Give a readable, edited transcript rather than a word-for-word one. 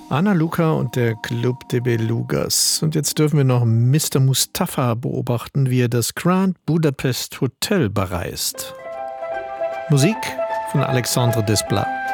Anna Luca und der Club de Belugas. Und jetzt dürfen wir noch Mr. Mustafa beobachten, wie er das Grand Budapest Hotel bereist. Musik von Alexandre Desplat.